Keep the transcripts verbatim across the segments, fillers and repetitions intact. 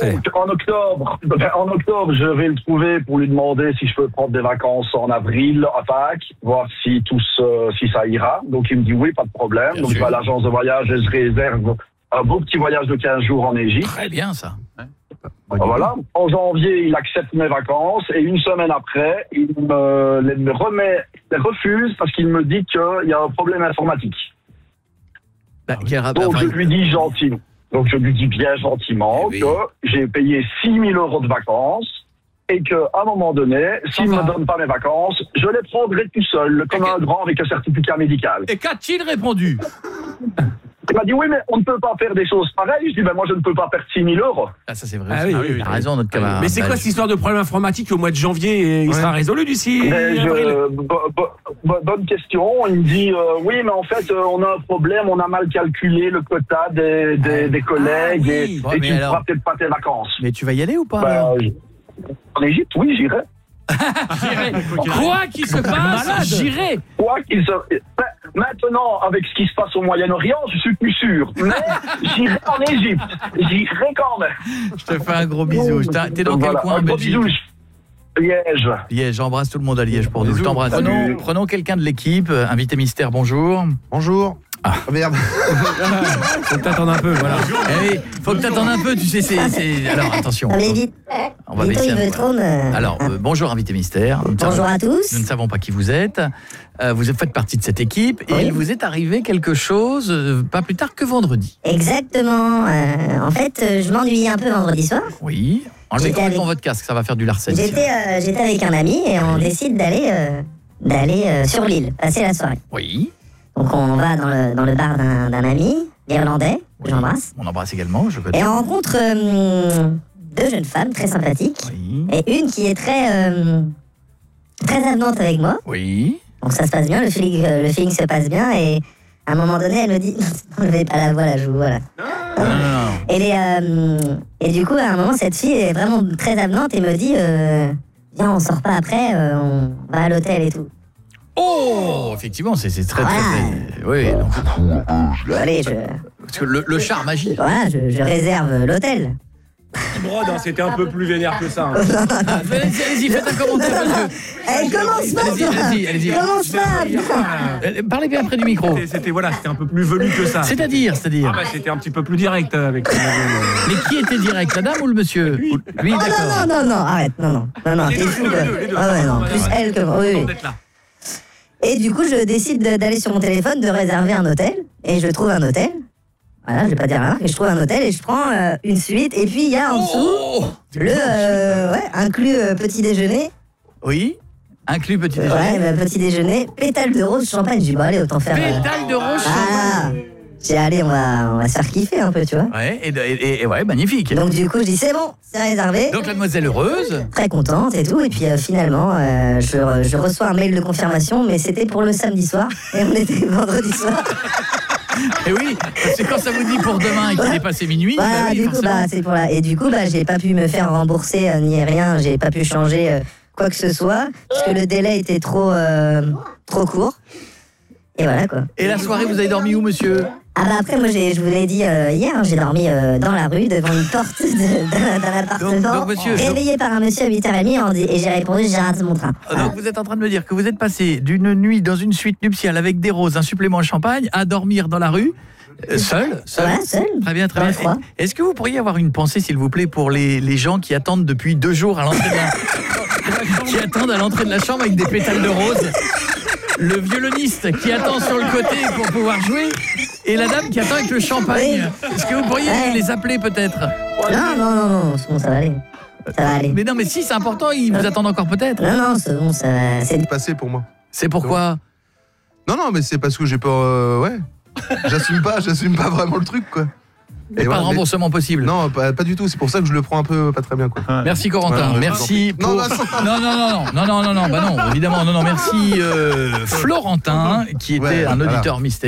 français. Donc, en octobre, ben, en octobre, je vais le trouver pour lui demander si je peux prendre des vacances en avril à Pâques, voir si tout se, si ça ira. Donc il me dit oui, pas de problème. Bien Donc sûr. je vais à l'agence de voyage et je réserve un beau petit voyage de quinze jours en Égypte. Très bien, ça. Ouais. Voilà. En janvier, il accepte mes vacances et une semaine après, il me les remet, les refuse parce qu'il me dit qu'il y a un problème informatique. Bah, quel rapport- Donc enfin, je lui dis gentiment. Donc je lui dis bien gentiment Eh oui. que j'ai payé six mille euros de vacances et qu'à un moment donné, s'il ne va. me donne pas mes vacances, je les prendrai tout seul, comme Et un que- grand avec un certificat médical. Et qu'a-t-il répondu? Il m'a dit oui, mais on ne peut pas faire des choses pareilles. Je dis ben moi je ne peux pas perdre six mille euros. Ah, ça c'est vrai. Ah aussi. oui, oui, il a oui. raison, notre camarade. Mais c'est quoi cette histoire de problème informatique au mois de janvier et il Ouais. sera résolu d'ici Mais je- avril? bo- bo- bo- bonne question. Il me dit euh, oui, mais en fait euh, on a un problème, on a mal calculé le quota des, des, des collègues Ah, oui. et, Ouais, et mais tu ne alors- feras peut-être pas tes vacances. Mais tu vas y aller ou pas Ben, alors je- en Égypte, oui, j'irai. J'irai. Quoi qu'il se passe, j'irai. Quoi qu'il se... Ben, maintenant, avec ce qui se passe au Moyen-Orient, je suis plus sûr. Mais j'irai en Égypte. J'irai quand même. Je te fais un gros bisou. T'as- T'es dans quel Voilà. coin en Un gros Belgique? bisou. Liège. Liège, j'embrasse tout le monde à Liège pour nous. Je Bisous. t'embrasse. Salut. Prenons, prenons quelqu'un de l'équipe. Euh, Invité mystère, bonjour. Bonjour. Ah merde. Faut t'attendre un peu, voilà. Eh oui, faut que t'attendes un peu, tu sais, c'est... c'est- Alors, attention. Allez vite. On va Vito, baisser il un veut peu. trop me... Alors, euh, bonjour invité mystère. Nous ne Bonjour savons- à tous. Nous ne savons pas qui vous êtes. Euh, vous faites partie de cette équipe et Oui. il vous est arrivé quelque chose euh, pas plus tard que vendredi. Exactement. Euh, en fait, euh, je m'ennuyais un peu vendredi soir. Oui. Enlevez J'étais complètement avec- votre casque, ça va faire du larcène. J'étais euh, j'étais avec un ami et on décide d'aller euh, d'aller euh, sur l'île, passer la soirée. Oui. Donc on va dans le, dans le bar d'un d'un ami, irlandais, que Oui. j'embrasse. On embrasse également, je connais. Et on rencontre euh, deux jeunes femmes très sympathiques. Oui. Et une qui est très, euh, très avenante avec moi. Oui. Donc ça se passe bien, le feeling, euh, le feeling se passe bien. Et à un moment donné, elle me dit n'enlevez pas la voix, là, je vous voilà. Non, non, non. Et, les, euh, et du coup, à un moment, cette fille est vraiment très avenante et me dit euh, viens, on sort pas après, euh, on va à l'hôtel et tout. Oh, effectivement, c'est c'est très, très, Voilà. très... Oui, donc, Allez, je, parce que le, le charme agit. voilà, je, je réserve l'hôtel. Brode, hein, c'était un peu plus vénère que ça. hein. Ah, allez-y, allez-y, faites un commentaire, monsieur. Elle commence pas, Allez-y, toi. allez-y, allez-y. Commence pas. Euh, Parlez bien près du micro. C'était- C'était voilà, c'était un peu plus velu que ça. C'est-à-dire, c'est-à-dire. Ah bah, c'était un petit peu plus direct euh, avec. euh, Mais qui était direct, la dame ou le monsieur? Lui, Oh non, d'accord. non, non, non, arrête, non, non, non, non, Les t'es deux, fou, les quoi. deux, les deux. Ah ouais, non, Ouais, plus ouais. elle que moi, oui, Content oui. d'être là. Et du coup, je décide de- d'aller sur mon téléphone, de réserver un hôtel, et je trouve un hôtel. Voilà, je vais pas dire la marque, et je trouve un hôtel, et je prends euh, une suite, et puis il y a en dessous Oh, le, euh, ouais, inclus euh, petit déjeuner, oui, inclus petit déjeuner. ouais, bah, petit déjeuner, pétale de rose, champagne, j'ai dit, bon, allez, autant faire... euh, Pétale de rose. Ah, j'ai allé, on va, on va se faire kiffer un peu, tu vois. Ouais, et, et- et ouais, magnifique. Donc du coup, je dis, c'est bon, c'est réservé. Donc la demoiselle heureuse. Très contente et tout, et puis euh, finalement, euh, je, je reçois un mail de confirmation, mais c'était pour le samedi soir, et on était vendredi soir. Et oui, parce que quand ça vous dit pour demain et qu'il est passé minuit, Voilà, bah oui, du coup, forcément. bah, c'est pour la... Et du coup, bah, j'ai pas pu me faire rembourser euh, ni rien, j'ai pas pu changer euh, quoi que ce soit, parce que le délai était trop, euh, trop court. Et voilà quoi. Et la soirée, vous avez dormi où, monsieur? Ah bah après, moi, j'ai- je vous l'ai dit euh, hier, hein, j'ai dormi euh, dans la rue, devant une porte de- d'un d'un appartement, Donc- donc, monsieur, réveillé par un monsieur à huit heures trente, et j'ai répondu, j'ai raté mon train. Ah, Donc vous êtes en train de me dire que vous êtes passé d'une nuit dans une suite nuptiale avec des roses, un supplément de champagne, à dormir dans la rue, euh, seul, seul. Voilà, seul. Très bien, très Dans le bien. froid. Est-ce que vous pourriez avoir une pensée, s'il vous plaît, pour les, les gens qui attendent depuis deux jours à l'entrée de la... qui attendent à l'entrée de la chambre avec des pétales de rose, le violoniste qui attend sur le côté pour pouvoir jouer, et la dame qui attend avec le champagne. Est-ce que vous pourriez Ouais. les appeler peut-être? Non, non, non, non, c'est bon, ça va aller. Ça va aller. Mais non, mais si, c'est important, ils vous attendent encore peut-être. Non, non, c'est bon, ça va. C'est Passé pour moi. C'est pourquoi? Non, non, mais c'est parce que j'ai pas. euh, ouais. J'assume pas, j'assume pas vraiment le truc, quoi. Et pas voilà, de mais- remboursement possible. Non, pas, pas du tout. C'est pour ça que je le prends un peu pas très bien, quoi. Merci Corentin, Ouais, ouais, merci non, pour... non, Non, non, non, non, non, non, non, bah non, évidemment, non, non, merci euh, Florentin, qui était Ouais, un voilà. auditeur mystère.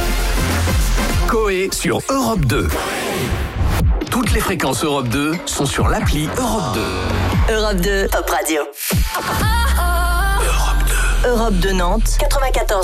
Coé sur Europe deux. Toutes les fréquences Europe deux sont sur l'appli Europe deux. Europe deux, Top Radio. Europe deux. Europe deux Nantes, quatre-vingt-quatorze.